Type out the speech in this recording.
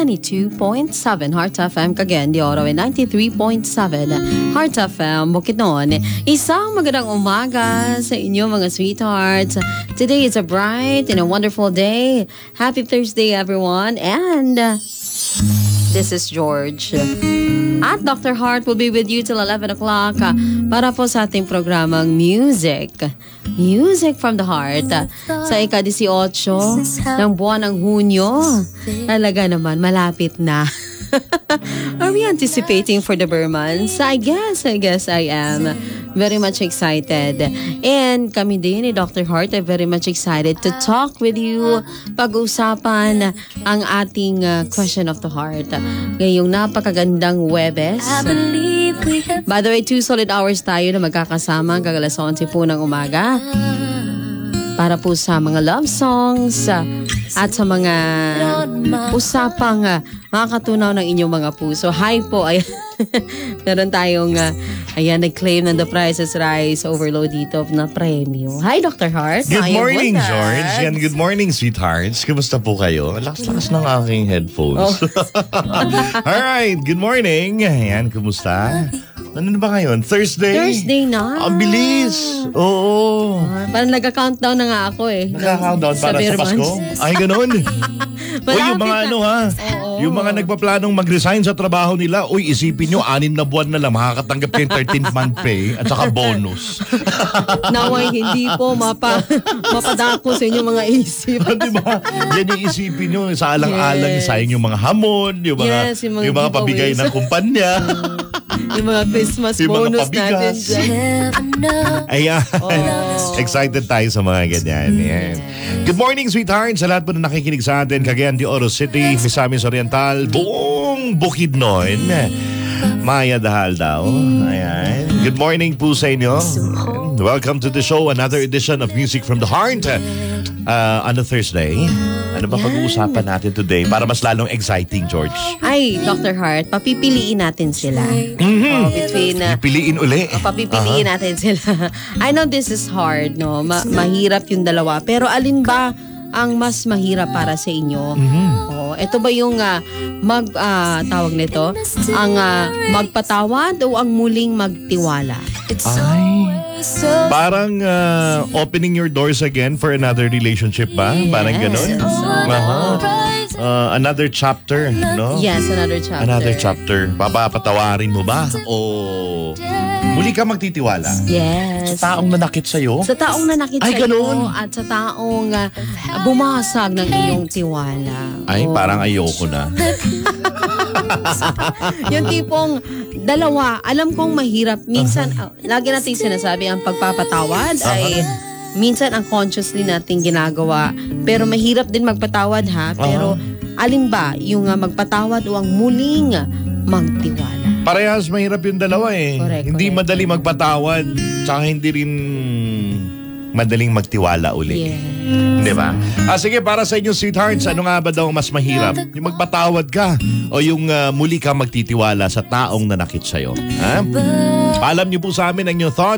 92.7 Heart FM Cagayan de Oro, 93.7 Heart FM Bukidnon. Isang magandang umaga sa inyo mga sweethearts. Today is a bright and a wonderful day. Happy Thursday everyone, and this is George. At Dr. Heart will be with you till 11 o'clock para po sa ating programang Music from the Heart. Sa ika-18 ng buwan ng Hunyo, talaga naman malapit na. Are we anticipating for the Burmans? I guess I am very much excited. And kami din ni Dr. Heart ay very much excited to talk with you. Pag-usapan ang ating question of the heart. Ngayong napakagandang Huwebes. By the way, 2 solid hours tayo na magkakasama hanggang alas 11 po ng umaga. Para po sa mga love songs at sa mga usapang makakatunaw ng inyong mga puso. Hi po, ayan. Meron tayong nag-claim ng The Price is Right overload dito na premyo. Hi, Dr. Heart. Good morning, George. And good morning, sweethearts. Kumusta po kayo? Lakas-lakas ng aking headphones. Alright, good morning. Ayan, kumusta? Ano na ba ngayon? Thursday? Thursday na. Ang bilis. Oo. Parang nag-countdown na nga ako eh. Nag-countdown para sa Pasko? Ay, ganun. Uy, yung mga yung mga nagpaplanong mag-resign sa trabaho nila, uy, isipin nyo, 6 na buwan na lang, makakatanggap kayo 13th month pay at saka bonus. Naway, hindi po mapadako sa inyong mga isip. Diba? Yan yung isipin nyo, sa alang-alang, sayang yung mga hamon, yung mga pabigay ng kumpanya. Yung mga Christmas bonus natin dyan. Ayan. Excited tayo sa mga ganyan. Ayan. Good morning, sweetheart. Sa lahat po na nakikinig sa atin, Cagayan de Oro City, Misamis Oriental, buong Bukidnon. Maya Dahal daw. Ayan. Good morning po sa inyo. Welcome to the show. Another edition of Music from the Heart. On a Thursday. Ano ba pag-uusapan natin today para mas lalong exciting, George? Ay, Dr. Heart, papipiliin natin sila. Pipiliin uli. Papipiliin natin sila. I know this is hard, no? Mahirap yung dalawa. Pero alin ba ang mas mahirap para sa inyo? Ito ba yung tawag nito? Ang magpatawad o ang muling magtiwala? Ay, parang opening your doors again for another relationship ba? Yes. Parang ganun? Another chapter, no? Yes, another chapter. Another chapter. Papapatawarin mo ba? O muli ka magtitiwala? Yes. Sa taong nanakit sa'yo? Sa taong nanakit sa'yo. Ganun. At sa taong bumasag ng iyong tiwala. Ay, parang ayoko na. Yung tipong dalawa, alam kong mahirap. Minsan, lagi natin sinasabi, ang pagpapatawad ay minsan unconsciously natin ginagawa. Pero mahirap din magpatawad ha. Pero alin ba yung magpatawad o ang muling magtiwala? Parehas mahirap yung dalawa eh. Hindi madali magpatawad, tsaka hindi rin madaling magtiwala uli. Yeah. Di ba? Sige, para sa inyo sweethearts, ano nga ba daw mas mahirap? Yung magpatawad ka o yung muli ka magtitiwala sa taong nanakit sa'yo? Ha? Paalam niyo po sa amin ang inyong thoughts.